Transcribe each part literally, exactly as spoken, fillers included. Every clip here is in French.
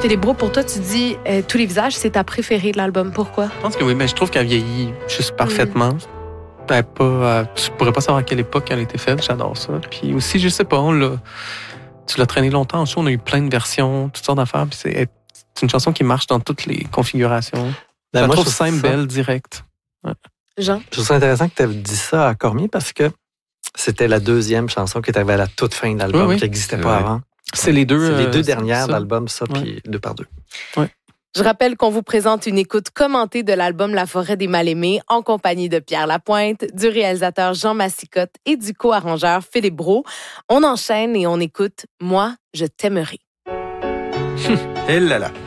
Philippe Brault, pour toi, tu dis euh, Tous les visages, c'est ta préférée de l'album. Pourquoi? Je pense que oui, mais je trouve qu'elle vieillit juste parfaitement. Mm. Elle pas, euh, je pourrais pas savoir à quelle époque elle a été faite. J'adore ça. Puis aussi, je sais pas, on l'a, tu l'as traîné longtemps. En show, on a eu plein de versions, toutes sortes d'affaires. Puis c'est, c'est une chanson qui marche dans toutes les configurations. Ben, je moi, trouve je trouve simple, ça... belle, directe. Ouais. Jean? Je trouve ça intéressant que tu aies dit ça à Cormier parce que c'était la deuxième chanson qui est arrivée à la toute fin de l'album, oui, oui. qui n'existait pas avant. C'est les deux, c'est les deux euh, dernières ça. d'album, ça, ouais. puis deux par deux. Ouais. Je rappelle qu'on vous présente une écoute commentée de l'album La forêt des mal-aimés en compagnie de Pierre Lapointe, du réalisateur Jean Massicotte et du co-arrangeur Philippe Brault. On enchaîne et on écoute « Moi, je t'aimerai ». Et là là.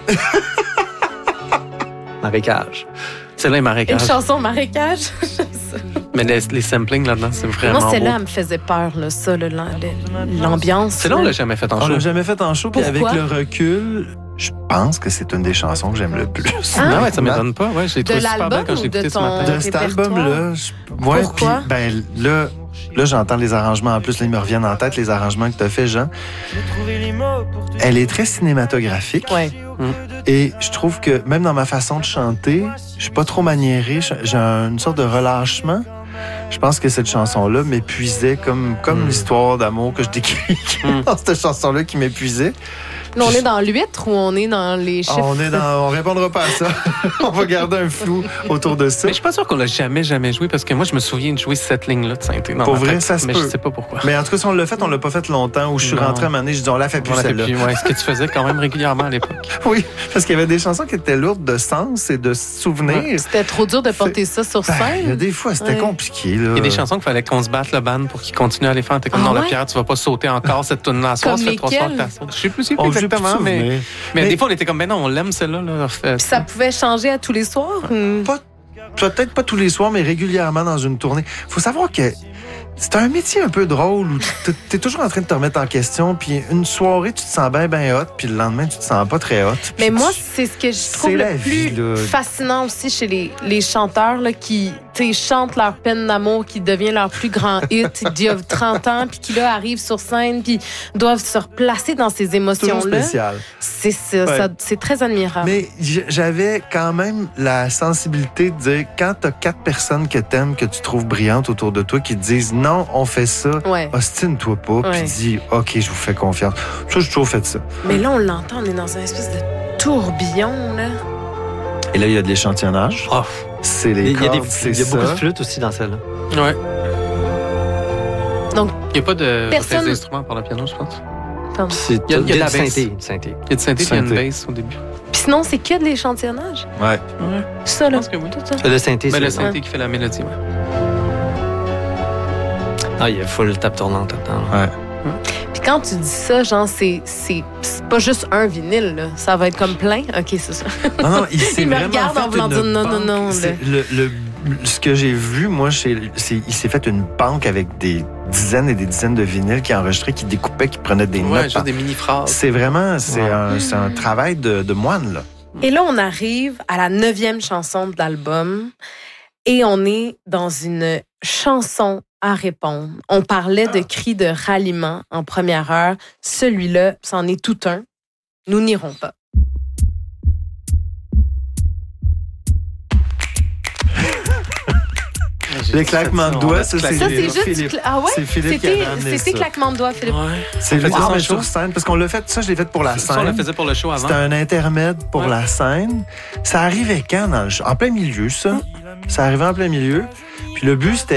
Marécage. C'est là les marécages. Une chanson marécage. Mais les, les samplings là-dedans, c'est vraiment Moi, celle-là, beau. elle me faisait peur, là, ça, le, l'ambiance. C'est là, on l'a jamais fait en show. On l'a jamais fait en show, puis avec Pourquoi? le recul, je pense que c'est une des chansons que j'aime le plus. Ah, non, ouais, ça m'étonne pas. Ouais, j'ai trouvé super belle quand je l'ai écouté ce matin. De cet album-là, je... ouais, Pourquoi? Puis, ben, là, là, j'entends les arrangements en plus. Là, ils me reviennent en tête, les arrangements que tu as fait, Jean. Elle est très cinématographique. Ouais. Hum. Et je trouve que même dans ma façon de chanter, je suis pas trop maniéré. J'ai une sorte de relâchement. Je pense que cette chanson-là m'épuisait comme, comme mm. l'histoire d'amour que je décris mm. dans cette chanson-là qui m'épuisait. Là, on est dans l'huître ou on est dans les chiffres? Ah, on est dans, on répondra pas à ça. On va garder un flou autour de ça. Mais je suis pas sûr qu'on l'a jamais, jamais joué parce que moi, je me souviens de jouer cette ligne-là de synthé dans Pour ma vrai, tête, ça se mais peut. je sais pas pourquoi. Mais en tout cas, si on l'a fait, on l'a pas fait longtemps. Où je suis Non. rentré à un moment donné, je dis, on la fait plus, on la fait celle-là. plus, ouais, ce que tu faisais quand même régulièrement à l'époque. Oui, parce qu'il y avait des chansons qui étaient lourdes de sens et de souvenirs. Ouais. C'était trop dur de porter ça sur Ben, scène. il y a des fois, c'était Ouais. compliqué. Là. Il y a des chansons qu'il fallait qu'on se batte le band pour qu'ils continuent à les faire. T'es comme, Ah non, ouais? la Pierre, tu vas pas sauter encore cette tune-là. Ça Comme fait trois soirs lesquelles? que t'as sauté. Je sais plus si On joue exactement, plus de mais, souvenirs. mais, Mais- des fois, on était comme, ben non, on l'aime celle-là. Là. Puis ça pouvait changer à tous les soirs? Hmm. Pas, peut-être pas tous les soirs, mais régulièrement dans une tournée. Faut savoir que c'est un métier un peu drôle où tu es toujours en train de te remettre en question, puis une soirée, tu te sens bien, bien hot, puis le lendemain, tu te sens pas très hot. Mais Puis moi, tu- c'est ce que je trouve c'est la le plus vie, là. fascinant aussi chez les, les chanteurs là, qui tu sais, chantent leur peine d'amour, qui devient leur plus grand hit d'il y a trente ans, puis qui là arrivent sur scène, puis doivent se replacer dans ces c'est toujours émotions-là. spécial. C'est, ça, Ouais. ça- c'est très admirable. Mais j- j'avais quand même la sensibilité de dire, quand t'as quatre personnes que t'aimes, que tu trouves brillantes autour de toi, qui te disent, non, on fait ça, Ouais. ostine-toi pas, Ouais. puis dis, OK, je vous fais confiance. Ça, j'ai toujours fait ça. Mais là, on l'entend, on est dans un espèce de tourbillon, là. Et là, il y a de l'échantillonnage. Oh. C'est les Il y a, des, cordes, c'est il y a beaucoup ça. de flûtes aussi dans celle-là. Ouais. Donc, il n'y a pas de personne- d'instruments par le piano, je pense. pardon. C'est, Il y a- il y a de la du bass. synthé, du synthé. Il y a du synthé, puis il y a une Synthé. bass au début. Puis sinon, c'est que de l'échantillonnage. Ouais. Ouais. Ça, Je là. pense que oui. Tout ça. Le synthé, Mais c'est le le synthé qui fait la mélodie, ouais. Ah, il y a full tape tournante là-dedans. Ouais. Puis quand tu dis ça, genre, c'est, c'est, c'est pas juste un vinyle, là. Ça va être comme plein. OK, c'est ça. Non, non, il s'est Il me vraiment regarde fait en voulant une dire non, non, banque. non, C'est Le, le- ce que j'ai vu, moi, c'est, c'est, il s'est fait une banque avec des dizaines et des dizaines de vinyles qu'il enregistrait, qui découpait, qui prenait des Ouais, notes. juste par- des mini-phrases. C'est vraiment, c'est, Ouais. un, c'est un travail de, de moine, là. Et là, on arrive à la neuvième chanson de l'album et on est dans une chanson à répondre. On parlait de cris de ralliement en première heure. Celui-là, c'en est tout un. Nous n'irons pas. Les claquements de doigts, ça, c'est, Ça, c'est juste du Philippe. cla- Ah ouais? C'est Philippe qui C'était, avait amené c'était ça. claquement de doigts, Philippe. Ouais. C'est On lui faisait qui ça en met show. sur scène, parce qu'on l'a fait, ça, je l'ai fait pour la Ça, on le scène. faisait pour le show avant. C'était un intermède pour Ouais. la scène. Ça arrivait quand dans le show? En plein milieu, ça. Ça arrivait en plein milieu. Puis le but, c'était